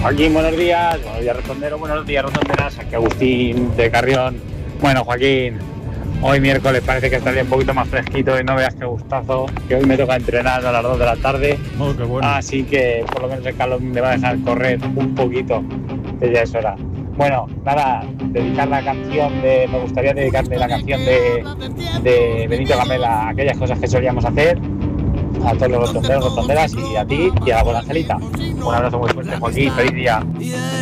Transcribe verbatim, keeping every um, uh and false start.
Joaquín, buenos días. Buenos días, Rotondero. Buenos días, Rotonderas. Aquí Agustín de Carrión. Bueno, Joaquín, hoy miércoles parece que estaría un poquito más fresquito y no veas qué gustazo, que hoy me toca entrenar a las dos de la tarde. Oh, qué bueno. Así que por lo menos el calor me va a dejar correr un poquito, que ya es hora. Bueno, nada, dedicar la canción de... Me gustaría dedicarle la canción de, de Benito Gamela a aquellas cosas que solíamos hacer, a todos los rotonderos, rotonderas y a ti y a la buena Angelita. Un abrazo muy fuerte, Joaquín, feliz día.